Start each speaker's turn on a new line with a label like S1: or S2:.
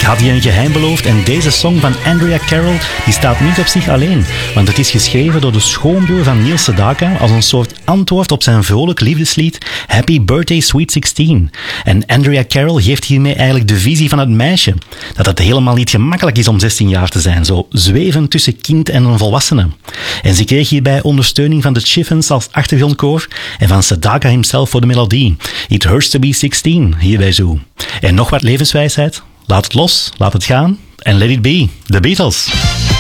S1: had je een geheim beloofd en deze song van Andrea Carroll die staat niet op zich alleen, want het is geschreven door de schoonbroer van Neil Sedaka als een soort antwoord op zijn vrolijk liefdeslied Happy Birthday Sweet 16. En Andrea Carroll geeft hiermee eigenlijk de visie van het meisje, dat het helemaal niet gemakkelijk is om 16 jaar te zijn, zo zweven tussen kind en een volwassene. En ze kreeg hierbij ondersteuning van de Chiffons als achtergrondkoor en van Sedaka himself voor de melodie. It hurts to be 16, hier bij Zoo. En nog wat levenswijsheid. Laat het los, laat het gaan en let it be. The Beatles.